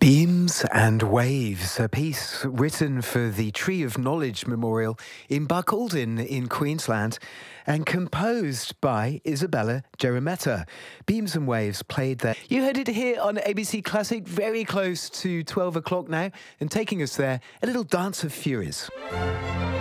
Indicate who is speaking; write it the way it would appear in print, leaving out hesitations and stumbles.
Speaker 1: Beams and Waves, a piece written for the Tree of Knowledge Memorial in Barcaldine in Queensland and composed by Isabella Gerometta. Beams and Waves played there. You heard it here on ABC Classic, very close to 12 o'clock now, and taking us there, a little Dance of Furies.